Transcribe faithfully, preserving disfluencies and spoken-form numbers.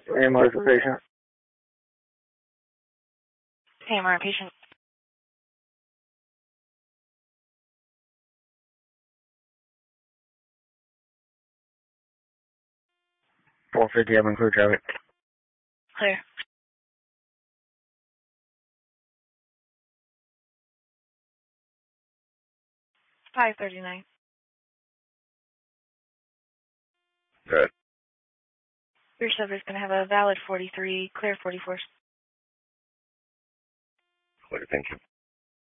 A M R is the patient. A M R patient. four fifty, I'm in clear traffic. Clear. five thirty-nine. Good. Your subject's going to have a valid forty-three, clear forty-four. Clear, thank you.